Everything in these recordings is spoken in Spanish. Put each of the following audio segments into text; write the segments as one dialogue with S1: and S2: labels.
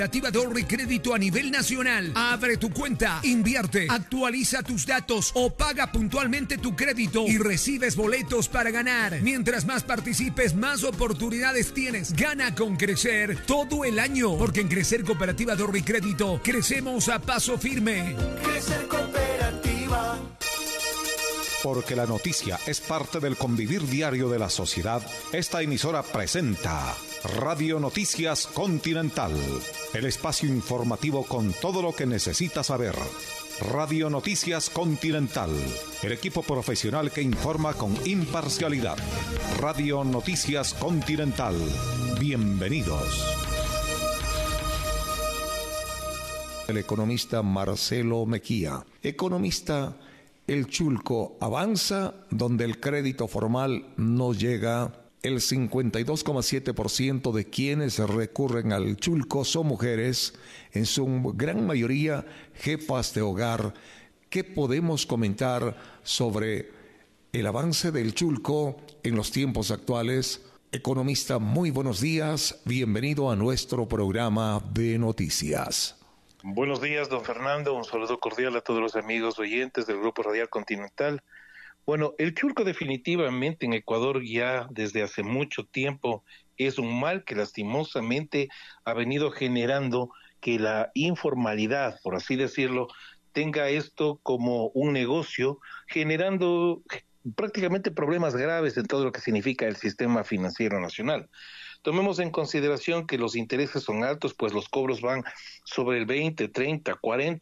S1: Cooperativa de ahorro y crédito a nivel nacional. Abre tu cuenta, invierte, actualiza tus datos o paga puntualmente tu crédito y recibes boletos para ganar. Mientras más participes, más oportunidades tienes. Gana con Crecer todo el año, porque en Crecer Cooperativa de ahorro y crédito crecemos a paso firme.
S2: Crecer Cooperativa.
S3: Porque la noticia es parte del convivir diario de la sociedad, esta emisora presenta Radio Noticias Continental, el espacio informativo con todo lo que necesitas saber. Radio Noticias Continental, el equipo profesional que informa con imparcialidad. Radio Noticias Continental, bienvenidos. El economista Marcelo Mejía, economista. El Chulco avanza donde el crédito formal no llega. El 52,7% de quienes recurren al Chulco son mujeres, en su gran mayoría jefas de hogar. ¿Qué podemos comentar sobre el avance del Chulco en los tiempos actuales? Economista, muy buenos días. Bienvenido a nuestro programa de noticias.
S4: Buenos días, don Fernando. Un saludo cordial a todos los amigos oyentes del Grupo Radial Continental. Bueno, el Chulco definitivamente en Ecuador ya desde hace mucho tiempo es un mal que lastimosamente ha venido generando que la informalidad, por así decirlo, tenga esto como un negocio, generando prácticamente problemas graves en todo lo que significa el sistema financiero nacional. Tomemos en consideración que los intereses son altos, pues los cobros van sobre el 20, 30,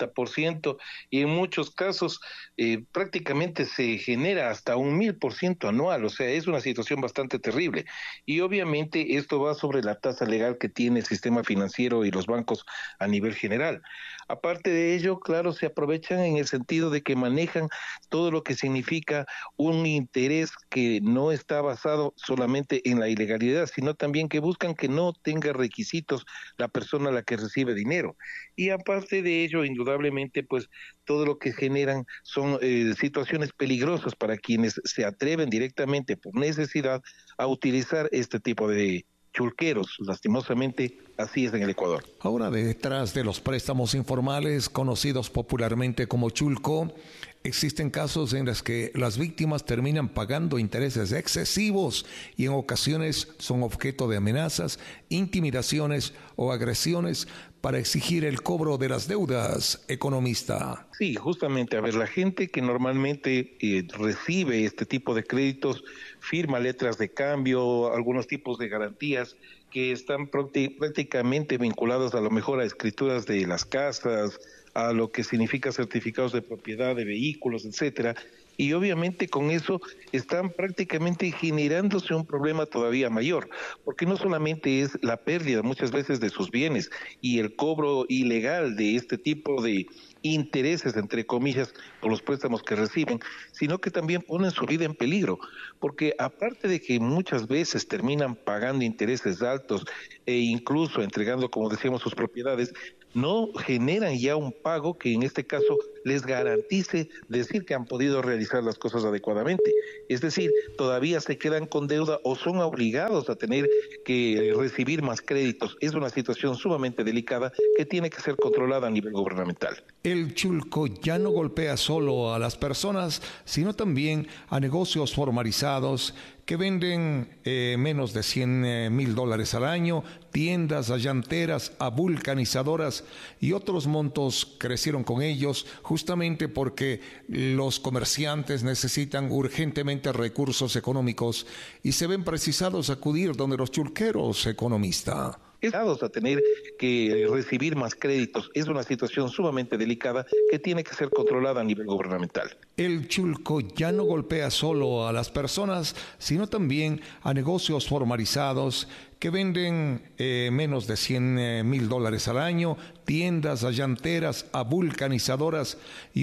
S4: 40% y en muchos casos prácticamente se genera hasta un 1000% anual, o sea, es una situación bastante terrible. Y obviamente esto va sobre la tasa legal que tiene el sistema financiero y los bancos a nivel general. Aparte de ello, claro, se aprovechan en el sentido de que manejan todo lo que significa un interés que no está basado solamente en la ilegalidad, sino también que buscan que no tenga requisitos la persona a la que recibe dinero. Y aparte de ello, indudablemente, pues todo lo que generan son situaciones peligrosas para quienes se atreven directamente por necesidad a utilizar este tipo de chulqueros. Lastimosamente, así es en el Ecuador.
S3: Ahora, detrás de los préstamos informales, conocidos popularmente como chulco, existen casos en los que las víctimas terminan pagando intereses excesivos y en ocasiones son objeto de amenazas, intimidaciones o agresiones para exigir el cobro de las deudas, economista.
S4: Sí, justamente, a ver, la gente que normalmente recibe este tipo de créditos firma letras de cambio, algunos tipos de garantías que están prácticamente vinculados a lo mejor a escrituras de las casas, a lo que significa certificados de propiedad de vehículos, etcétera, y obviamente con eso están prácticamente generándose un problema todavía mayor, porque no solamente es la pérdida muchas veces de sus bienes y el cobro ilegal de este tipo de intereses, entre comillas, por los préstamos que reciben, sino que también ponen su vida en peligro, porque aparte de que muchas veces terminan pagando intereses altos e incluso entregando, como decíamos, sus propiedades, no generan ya un pago que en este caso les garantice decir que han podido realizar las cosas adecuadamente. Es decir, todavía se quedan con deuda o son obligados a tener que recibir más créditos. Es una situación sumamente delicada que tiene que ser controlada a nivel gubernamental.
S3: El chulco ya no golpea solo a las personas, sino también a negocios formalizados que venden menos de $100,000 al año, tiendas, llanteras, vulcanizadoras y otros montos crecieron con ellos justamente porque los comerciantes necesitan urgentemente recursos económicos y se ven precisados a acudir donde los chulqueros, economista.
S4: A tener que recibir más créditos. Es una situación sumamente delicada que tiene que ser controlada a nivel gubernamental.
S3: El chulco ya no golpea solo a las personas, sino también a negocios formalizados que venden menos de $100,000 al año, tiendas, llanteras, vulcanizadoras y